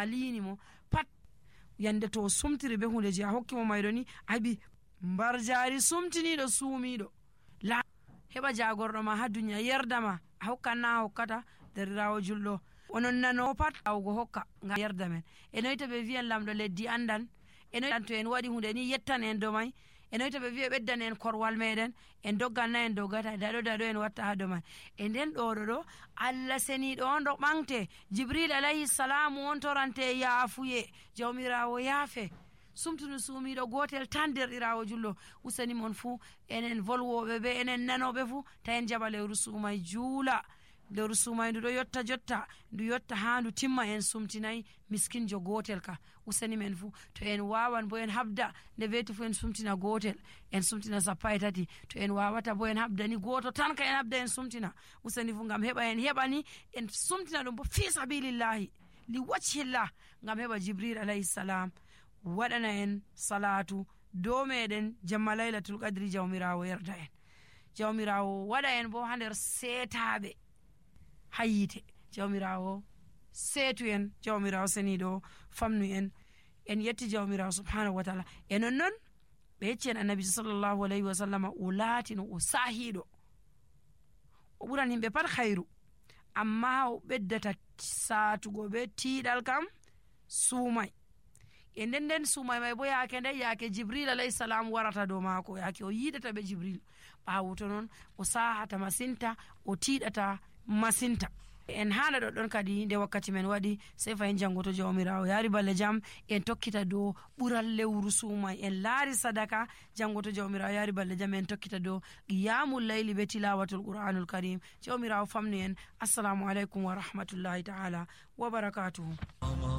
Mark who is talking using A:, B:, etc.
A: alini mo pat yande to sumtiri be hunde je a hokki mo maydo ni abi mbar jari sumtinido suumido la heba jagordo ma ha dunya yerdama a hokkanna hokkata derirawo jullo onon nano pat awgo hokka nga yerda men enoyta be wiyan lamdo leddi andan enoyta to en wadi hunde ni yettan en do may enoyta be wiya beddan en korwal meden en dogganna en dogata dado en watta ha do may enden do alla seni do on do bangte jibril alayhi salam on torante yaafuye jawmirawo yaafe sumtunu suumido gotel tan derirawo jullo usani mon fu enen volwobe be enen nanobe fu ta en jabale rusumay juula de rusumay do yotta jotta du yotta handu timma en sumtinay miskin jo gotel ka usani men fu to en wawan bo en habda ne vetu fu en sumtina gotel en sumtina sapaitati to en wawata bo en habda ni goto tan ka en habda en sumtina usani fu ngam heba en hebani en sumtina dum bo fi sabilillahi li wajhillah ngam heba jibril alayhi salam wadana en salatu do meden jamma laylatul qadri jawmirawo yerda en jawmirawo wada en bo hander setabe hayite jawmirawo setu en jawmirawo senido famnu en yetti jawmirawo subhanahu wa ta'ala enon non be cen annabi sallallahu alaihi wasallam ulati no usahido o buran himbe par khairu amma o beddata satugo be tidal kam sumay den sumay may bo yake jibril alayhi salam warata do mako yake o yidata be jibril bawuto non o sahata masinta o tidata masinta en hana do don kadi de wakkati men wadi sai fa en jangoto jawmirawo yari balle jam en tokkita do bural lewru sumay en laari sadaka jangoto jawmirawo yari balle jam en tokkita do qiyamul layli be tilawatul qur'anul karim jawmirawo famni en assalamu alaikum wa rahmatullahi ta'ala wa barakatuh.